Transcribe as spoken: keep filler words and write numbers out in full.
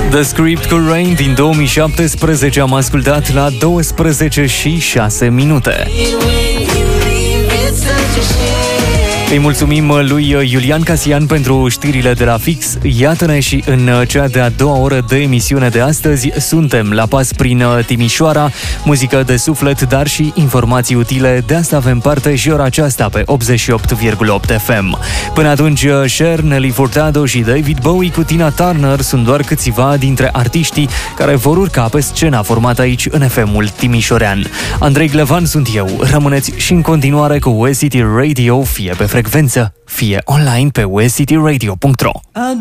The Script cu Rain din două mii șaptesprezece am ascultat la douăsprezece și șase minute. Îi mulțumim lui Iulian Casian pentru știrile de la Fix. Iată-ne și în cea de-a doua oră de emisiune de astăzi. Suntem la pas prin Timișoara, muzică de suflet, dar și informații utile. De asta avem parte și ora aceasta pe optzeci și opt virgulă opt F M. Până atunci, Cher, Nelly Furtado și David Bowie cu Tina Turner sunt doar câțiva dintre artiștii care vor urca pe scena formată aici în F M-ul timișorean. Andrei Glevan sunt eu. Rămâneți și în continuare cu U S City Radio, fie pe frecvență, fie online pe u s city radio punct r o.